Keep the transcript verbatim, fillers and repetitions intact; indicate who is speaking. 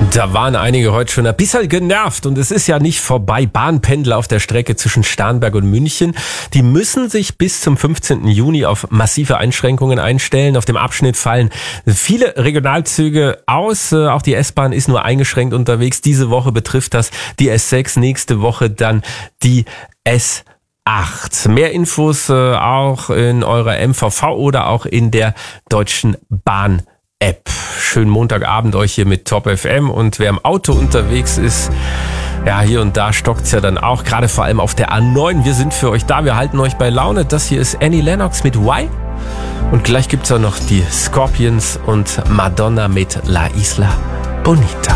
Speaker 1: Da waren einige heute schon ein bisschen genervt und es ist ja nicht vorbei. Bahnpendler auf der Strecke zwischen Starnberg und München, die müssen sich bis zum fünfzehnten Juni auf massive Einschränkungen einstellen. Auf dem Abschnitt fallen viele Regionalzüge aus. Auch die S-Bahn ist nur eingeschränkt unterwegs. Diese Woche betrifft das die S sechs, nächste Woche dann die S acht. Mehr Infos auch in eurer M V V oder auch in der Deutschen Bahn App. Schönen Montagabend euch hier mit Top F M, und wer im Auto unterwegs ist, ja, hier und da stockt's ja dann auch, gerade vor allem auf der A neun. Wir sind für euch da, wir halten euch bei Laune. Das hier ist Annie Lennox mit Why, und gleich gibt's auch noch die Scorpions und Madonna mit La Isla Bonita.